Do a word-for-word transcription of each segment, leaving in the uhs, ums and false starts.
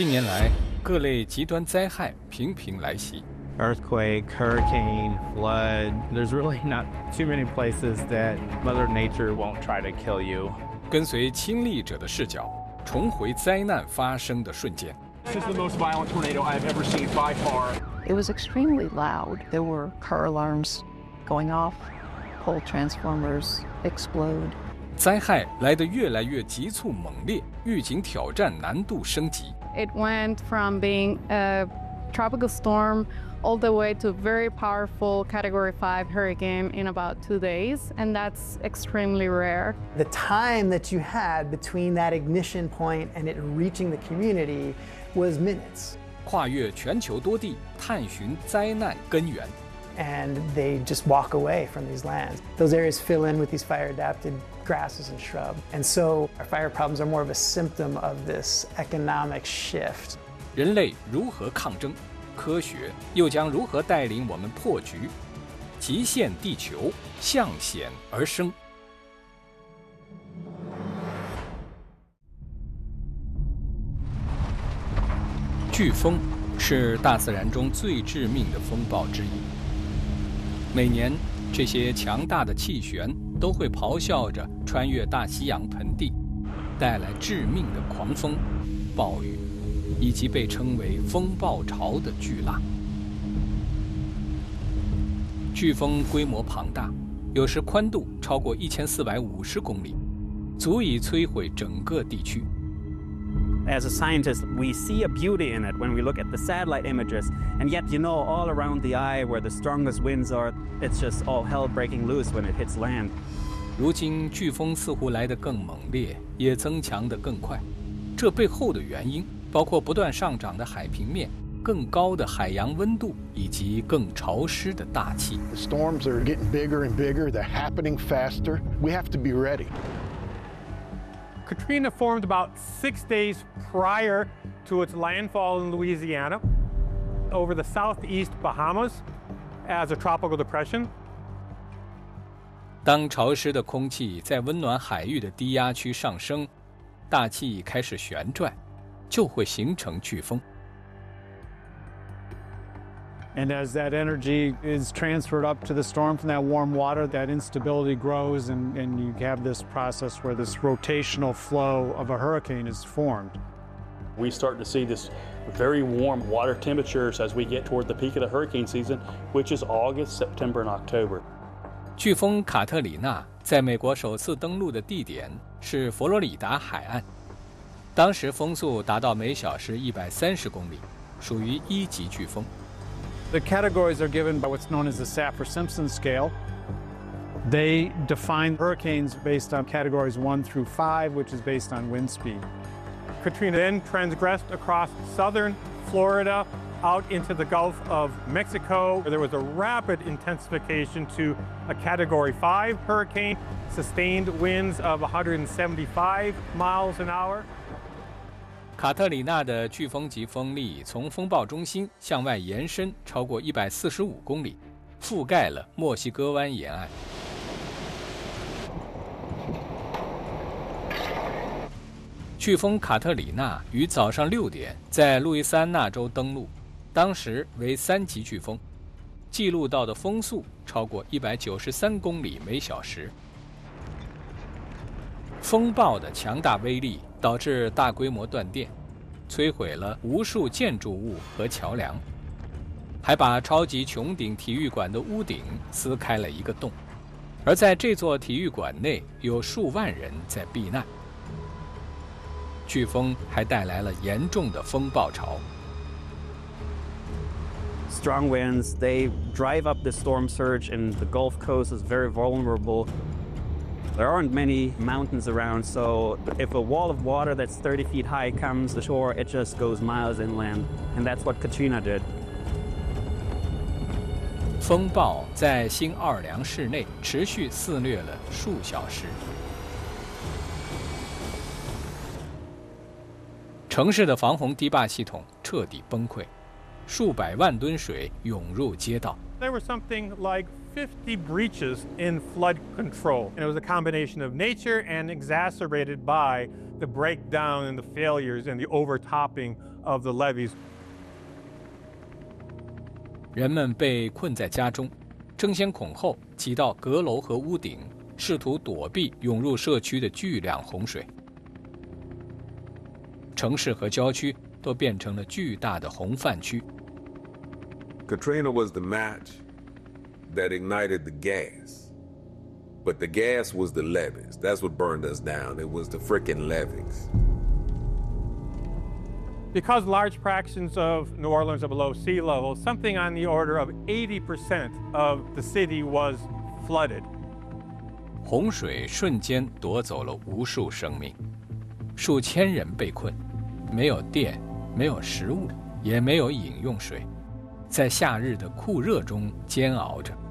近年来，各类极端灾害频频来袭。 Earthquake, hurricane, flood. There's really not too many places that Mother Nature won't try to kill you. 跟随亲历者的视角，重回灾难发生的瞬间。 This is the most violent tornado I've ever seen by far. It was extremely loud. There were car alarms going off, pole transformers explode. 灾害来得越来越急促猛烈，预警挑战难度升级。 It went from being a tropical storm all the way to very powerful Category five hurricane in about two days, and that's extremely rare. The time that you had between that ignition point and it reaching the community was minutes. 跨越全球多地，探寻灾难根源。 And they just walk away from these lands. Those areas fill in with these fire-adapted grasses and shrub. And so our fire problems are more of a symptom of this economic shift. 人类如何抗争？科学又将如何带领我们破局？极限地球，向险而生。飓风是大自然中最致命的风暴之一。每年，这些强大的气旋都会咆哮着穿越大西洋盆地，带来致命的狂风、暴雨，以及被称为风暴潮的巨浪。飓风规模庞大，有时宽度超过一千四百五十公里，足以摧毁整个地区。 As a scientist, we see a beauty in it when we look at the satellite images, and yet, you know, all around the eye where the strongest winds are, it's just all hell breaking loose when it hits land. 如今，飓风似乎来得更猛烈，也增强得更快。这背后的原因包括不断上涨的海平面、更高的海洋温度以及更潮湿的大气。 The storms are getting bigger and bigger. They're happening faster. We have to be ready. Katrina formed about six days prior to its landfall in Louisiana over the southeast Bahamas as a tropical depression. 当潮湿的空气在温暖海域的低压区上升，大气开始旋转，就会形成飓风。 And as that energy is transferred up to the storm from that warm water, that instability grows, and, and you have this process where this rotational flow of a hurricane is formed. We start to see this very warm water temperatures as we get toward the peak of the hurricane season, which is August, September, and October. 飓风卡特里娜在美国首次登陆的地点是佛罗里达海岸，当时风速达到每小时一百三十公里，属于一级飓风。 The categories are given by what's known as the Saffir-Simpson scale. They define hurricanes based on categories one through five, which is based on wind speed. Katrina then transgressed across southern Florida out into the Gulf of Mexico. There was a rapid intensification to a Category five hurricane, sustained winds of one hundred seventy-five miles an hour. 卡特里娜的飓风级风力从风暴中心向外延伸超过一百四十五公里，覆盖了墨西哥湾沿岸。飓风卡特里娜于早上六点在路易斯安那州登陆，当时为三级飓风，记录到的风速超过一百九十三公里每小时。风暴的强大威力导致大规模断电，摧毁了无数建筑物和桥梁，还把超级穹顶体育馆的屋顶撕开了一个洞。而在这座体育馆内，有数万人在避难。飓风还带来了严重的风暴潮。 Strong winds, they drive up the storm surge, and the Gulf Coast is very vulnerable. There aren't many mountains around, so if a wall of water that's thirty feet high comes to shore, it just goes miles inland, and that's what Katrina did. 风暴在新奥尔良市内持续肆虐了数小时，城市的防洪堤坝系统彻底崩溃，数百万吨水涌入街道。 There was something like fifty breaches in flood control. And it was a combination of nature and exacerbated by the breakdown and the failures and the overtopping of the levees. 人们被困在家中，争先恐后挤到阁楼和屋顶，试图躲避涌入社区的巨量洪水。城市和郊区都变成了巨大的洪泛区。 Katrina was the match that ignited the gas, but the gas was the levees. That's what burned us down. It was the frickin' levees. Because large fractions of New Orleans are below sea level, something on the order of eighty percent of the city was flooded. 洪水瞬间夺走了无数生命，数千人被困，没有电，没有食物，也没有饮用水，在夏日的酷热中煎熬着。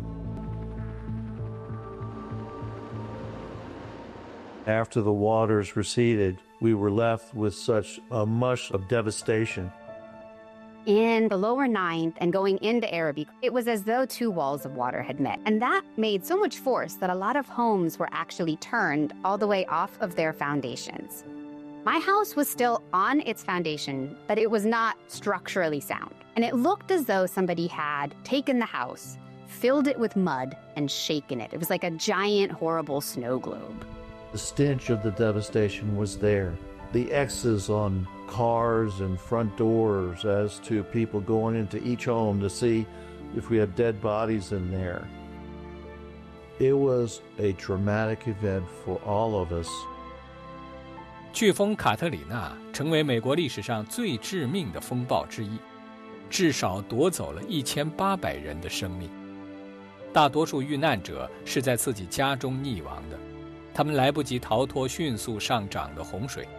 After the waters receded, we were left with such a mush of devastation. In the lower ninth and going into Arabi, it was as though two walls of water had met. And that made so much force that a lot of homes were actually turned all the way off of their foundations. My house was still on its foundation, but it was not structurally sound. And it looked as though somebody had taken the house, filled it with mud, and shaken it. It was like a giant, horrible snow globe. The stench of the devastation was there. The X's on cars and front doors as to people going into each home to see if we had dead bodies in there. It was a traumatic event for all of us. 飓风卡特里娜成为美国历史上最致命的风暴之一，至少夺走了一千八百人的生命。大多数遇难者是在自己家中溺亡的，他们来不及逃脱迅速上涨的洪水。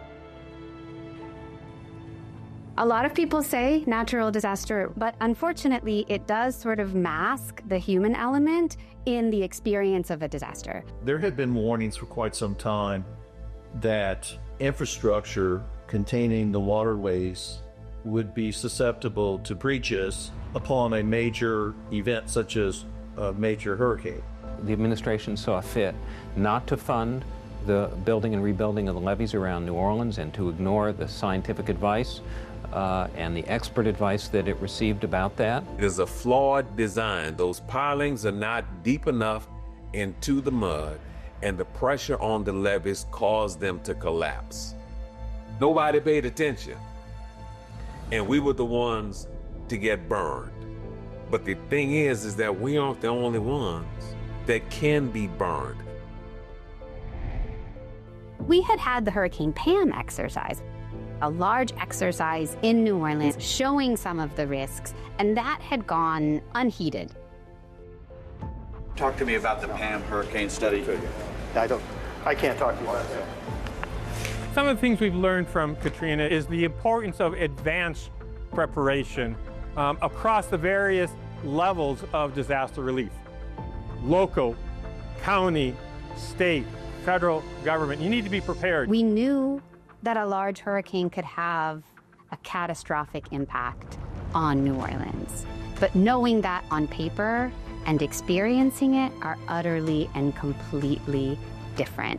A lot of people say natural disaster, but unfortunately, it does sort of mask the human element in the experience of a disaster. There had been warnings for quite some time that infrastructure containing the waterways would be susceptible to breaches upon a major event such as a major hurricane. The administration saw fit not to fund the building and rebuilding of the levees around New Orleans and to ignore the scientific advice uh, and the expert advice that it received about that. It is a flawed design. Those pilings are not deep enough into the mud, and the pressure on the levees caused them to collapse. Nobody paid attention, and we were the ones to get burned. But the thing is, is that we aren't the only ones that can be burned. We had had the Hurricane Pam exercise, a large exercise in New Orleans showing some of the risks, and that had gone unheeded. Talk to me about the Pam hurricane study. I don't, I can't talk to you about that. Some of the things we've learned from Katrina is the importance of advanced preparation um, across the various levels of disaster relief. Local, county, state, federal government, you need to be prepared. We knew that a large hurricane could have a catastrophic impact on New Orleans. But knowing that on paper and experiencing it are utterly and completely different.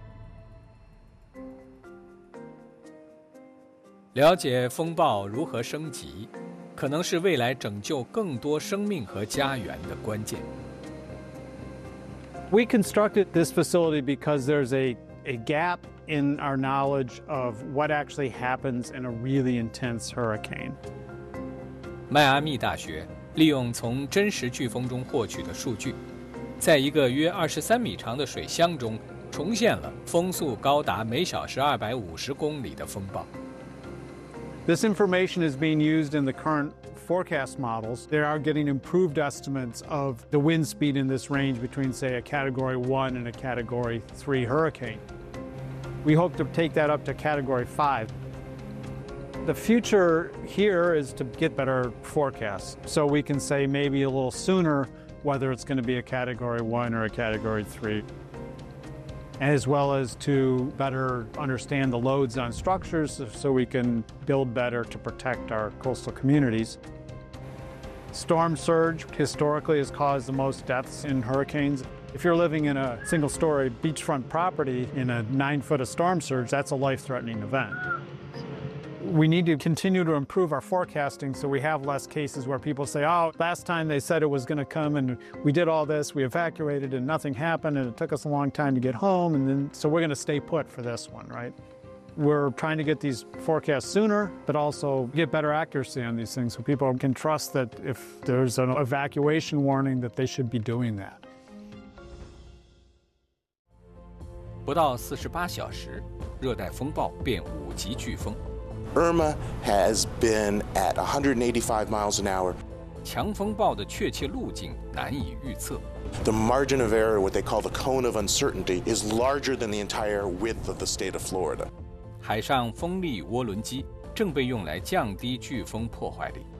了解风暴如何升级，可能是未来拯救更多生命和家园的关键。 We constructed this facility because there's a, a gap in our knowledge of what actually happens in a really intense hurricane. 迈阿密大学利用从真实飓风中获取的数据，在一个约二十三米长的水箱中重现了风速高达每小时二百五十公里的风暴。 This information is being used in the current forecast models. They are getting improved estimates of the wind speed in this range between, say, a Category one and a Category three hurricane. We hope to take that up to Category five. The future here is to get better forecasts, so we can say maybe a little sooner whether it's going to be a Category one or a Category three, as well as to better understand the loads on structures so we can build better to protect our coastal communities. Storm surge historically has caused the most deaths in hurricanes. If you're living in a single-story beachfront property in a nine foot of storm surge, that's a life-threatening event. We need to continue to improve our forecasting so we have less cases where people say, oh, last time they said it was going to come and we did all this, we evacuated and nothing happened and it took us a long time to get home, and then so we're going to stay put for this one, right? We're trying to get these forecasts sooner, but also get better accuracy on these things so people can trust that if there's an evacuation warning that they should be doing that. 不到四十八小时，热带风暴变五级飓风。 Irma has been at one hundred eighty-five miles an hour. 强风暴的确切路径难以预测。 The margin of error, what they call the cone of uncertainty, is larger than the entire width of the state of Florida. 海上风力涡轮机正被用来降低飓风破坏力。